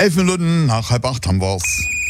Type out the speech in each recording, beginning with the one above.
11 Minuten nach 7:30 haben wir's.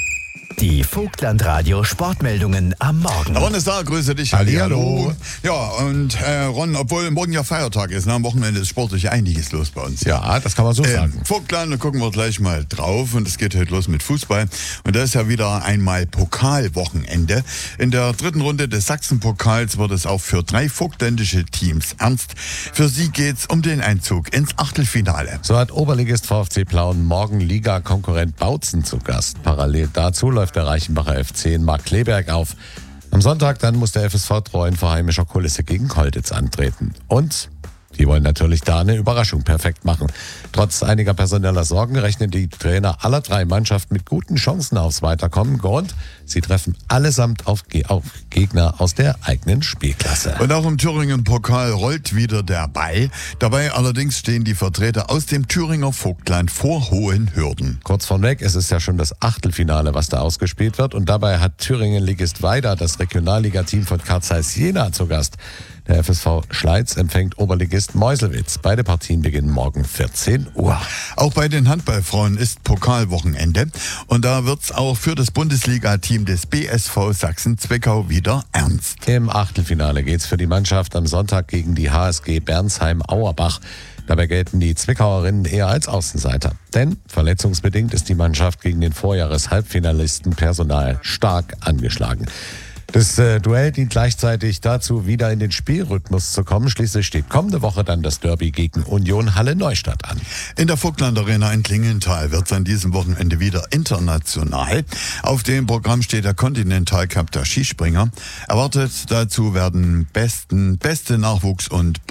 Die Vogtland-Radio Sportmeldungen am Morgen. Ron ist da, grüße dich. Hallihallo. Ja, und Ron, obwohl morgen ja Feiertag ist, am Wochenende ist sportlich einiges los bei uns. Ja, das kann man so sagen. Vogtland, da gucken wir gleich mal drauf und es geht heute los mit Fußball. Und da ist ja wieder einmal Pokalwochenende. In der dritten Runde des Sachsenpokals wird es auch für 3 vogtländische Teams ernst. Für sie geht's um den Einzug ins Achtelfinale. So hat Oberligist VfC Plauen morgen Liga-Konkurrent Bautzen zu Gast. Parallel dazu läuft der Reichenbacher FC in Markkleeberg auf. Am Sonntag dann muss der FSV Treuen vor heimischer Kulisse gegen Kolditz antreten. Und die wollen natürlich da eine Überraschung perfekt machen. Trotz einiger personeller Sorgen rechnen die Trainer aller 3 Mannschaften mit guten Chancen aufs Weiterkommen. Grund, sie treffen allesamt auf Gegner aus der eigenen Spielklasse. Und auch im Thüringen-Pokal rollt wieder der Ball. Dabei allerdings stehen die Vertreter aus dem Thüringer Vogtland vor hohen Hürden. Kurz vorweg, es ist ja schon das Achtelfinale, was da ausgespielt wird. Und dabei hat Thüringen-Ligist Weida das Regionalligateam von Carl Zeiss Jena zu Gast. Der FSV Schleiz empfängt Oberligist Meuselwitz. Beide Partien beginnen morgen 14 Uhr. Auch bei den Handballfrauen ist Pokalwochenende. Und da wird's auch für das Bundesliga-Team des BSV Sachsen-Zwickau wieder ernst. Im Achtelfinale geht's für die Mannschaft am Sonntag gegen die HSG Bernsheim-Auerbach. Dabei gelten die Zwickauerinnen eher als Außenseiter. Denn verletzungsbedingt ist die Mannschaft gegen den Vorjahres-Halbfinalisten Personal stark angeschlagen. Das Duell dient gleichzeitig dazu, wieder in den Spielrhythmus zu kommen. Schließlich steht kommende Woche dann das Derby gegen Union Halle-Neustadt an. In der Vogtland Arena in Klingenthal wird es an diesem Wochenende wieder international. Auf dem Programm steht der Continental Cup der Skispringer. Erwartet dazu werden beste Nachwuchs- und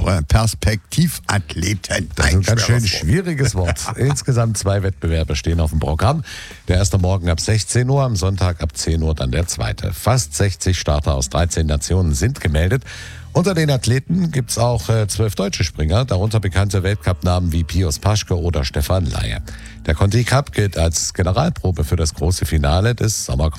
Perspektivathleten. Das ist ein ganz schön schwieriges Wort. Insgesamt 2 Wettbewerbe stehen auf dem Programm. Der erste morgen ab 16 Uhr, am Sonntag ab 10 Uhr dann der zweite. Fast 60 Starter aus 13 Nationen sind gemeldet. Unter den Athleten gibt's auch 12 deutsche Springer, darunter bekannte Weltcup-Namen wie Pius Paschke oder Stefan Laie. Der Conti Cup gilt als Generalprobe für das große Finale des